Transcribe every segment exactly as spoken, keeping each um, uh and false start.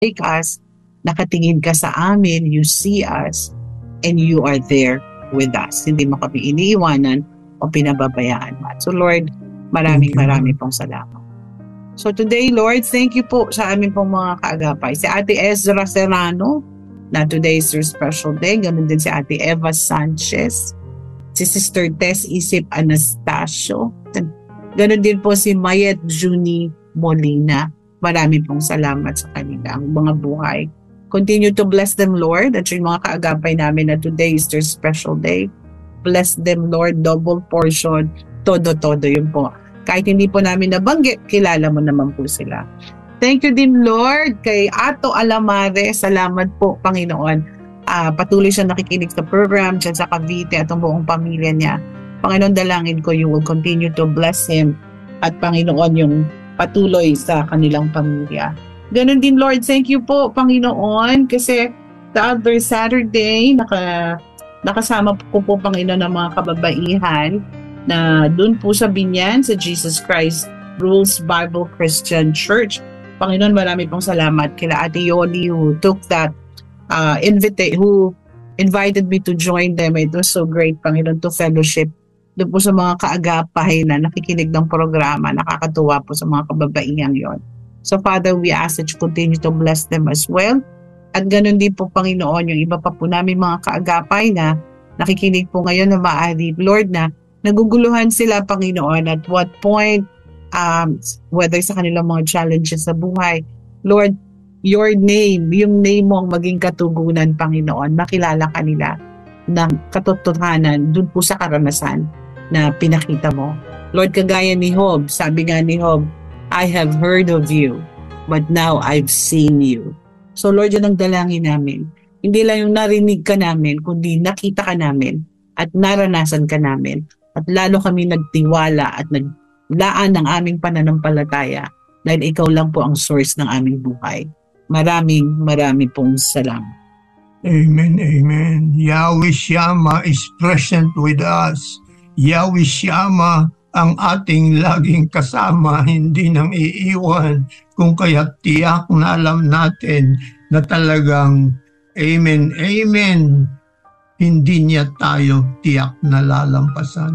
like us, nakatingin ka sa amin, you see us, and you are there with us. Hindi mo kami iniiwanan o pinababayaan. So Lord, maraming maraming pong salamat. So today, Lord, thank you po sa amin pong mga kaagapay. Si Ate Ezra Serrano, na today is her special day. Ganun din si Ate Eva Sanchez, si Sister Tess Isip Anastasio. Ganun din po si Mayet Juni Molina. Marami pong salamat sa kanilang mga buhay. Continue to bless them, Lord. At yung mga kaagapay namin na today is their special day. Bless them, Lord. Double portion. Todo-todo yun po. Kahit hindi po namin nabanggit, kilala mo naman po sila. Thank you din, Lord, kay Ato Alamare. Salamat po, Panginoon. Uh, patuloy siya nakikinig sa program dyan sa Cavite at ang buong pamilya niya. Panginoon, dalangin ko, you will continue to bless him. At Panginoon, yung patuloy sa kanilang pamilya. Ganon din, Lord, thank you po, Panginoon, kasi the other Saturday, naka, nakasama po po, Panginoon, ng mga kababaihan na dun po sa Binyan, sa Jesus Christ Rules Bible Christian Church. Panginoon, marami pong salamat kila Ate Yoli who took that uh, invite, who invited me to join them. It was so great, Panginoon, to fellowship doon po sa mga kaagapay na nakikinig ng programa, nakakatuwa po sa mga kababaihang yon. So Father, we ask that you continue to bless them as well. At ganun din po, Panginoon, yung iba pa po namin mga kaagapay na nakikinig po ngayon na maaari, Lord, na naguguluhan sila, Panginoon, at what point, um, whether sa kanilang mga challenges sa buhay, Lord, your name, yung name mo ang maging katugunan, Panginoon, makilala ka nila ng katotohanan dun po sa karanasan na pinakita mo. Lord, kagaya ni Job, sabi nga ni Job, I have heard of you, but now I've seen you. So Lord, yun ang dalangin namin. Hindi lang yung narinig ka namin, kundi nakita ka namin at naranasan ka namin. At lalo kami nagtiwala at naglaan ng aming pananampalataya dahil ikaw lang po ang source ng aming buhay. Maraming, maraming pong salamat. Amen, amen. Yahweh Shammah is present with us. Yahweh Shammah ang ating laging kasama, hindi nang iiwan. Kung kaya tiyak na alam natin na talagang amen, amen. Hindi niya tayo tiyak na lalampasan.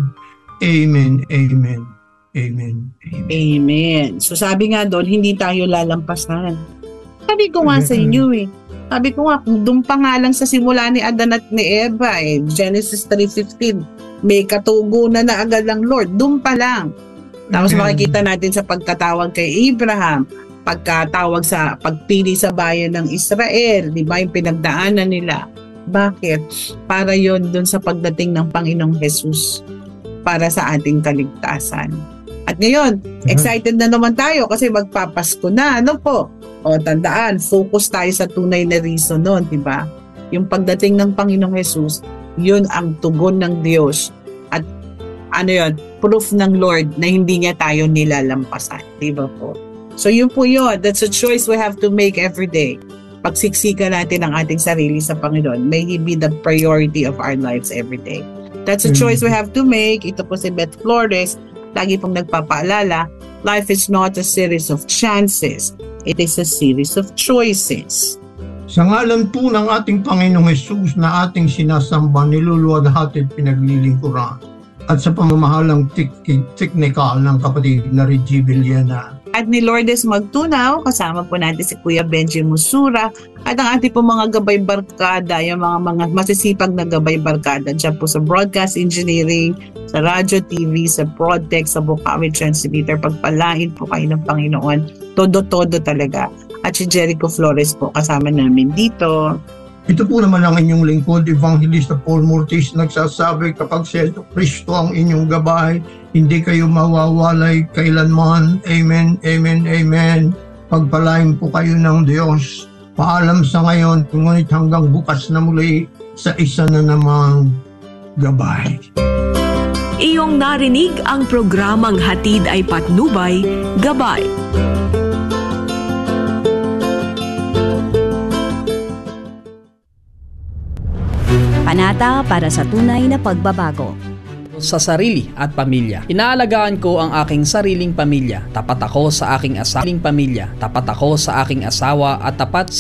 Amen, amen, amen, amen. Amen. So sabi nga doon, hindi tayo lalampasan. Sabi ko nga sa inyo eh. Sabi ko nga, doon pa nga lang sa simula ni Adan at ni Eva eh, Genesis three fifteen, may katugunan na agad ng Lord. Doon pa lang. Tapos mm-hmm. makikita natin sa pagkatawag kay Abraham, pagkatawag sa pagpili sa bayan ng Israel, di ba yung pinagdaanan nila. Bakit? Para yon doon sa pagdating ng Panginoong Jesus para sa ating kaligtasan. At ngayon, mm-hmm. excited na naman tayo kasi magpapasko na. Ano po? O tandaan, focus tayo sa tunay na reason nun, di ba? Yung pagdating ng Panginoong Jesus, yun ang tugon ng Diyos. At ano yun, proof ng Lord na hindi niya tayo nilalampasan. Di ba po? So yun po yun. That's a choice we have to make every day. Pagsiksikan natin ang ating sarili sa Panginoon. May He be the priority of our lives every day. That's a choice we have to make. Ito po si Beth Flores. Lagi pong nagpapaalala, life is not a series of chances. It is a series of choices. Sa ngalan po ng ating Panginoong Hesus na ating sinasamba, niluluwalhati at pinaglilingkuran, at sa pamamahalang tik- teknikal ng kapatid na Reggie Villena. At ni Lourdes Magtunaw, kasama po natin si Kuya Benji Musura, at ang ating po mga gabay barkada, yung mga mga masisipag na gabay barkada dyan po sa broadcast engineering, sa radio, T V, sa Prodtech, sa Bukawi Transmitter. Pagpalain po kayo ng Panginoon. Todo-todo talaga. At si Jericho Flores po kasama namin dito. Ito po naman ang inyong lingkod, Evangelista Paul Mortis, nagsasabi, kapag si Kristo ang inyong gabay, hindi kayo mawawalay kailanman. Amen, amen, amen. Pagpalain po kayo ng Diyos. Paalam sa ngayon, ngunit hanggang bukas na muli sa isa na namang gabay. Iyong narinig ang programang Hatid ay Patnubay, Gabay. Panata para sa tunay na pagbabago. Sa sarili at pamilya. Inaalagaan ko ang aking sariling pamilya. Tapat ako sa aking asawang pamilya. Tapat ako sa aking asawa at tapat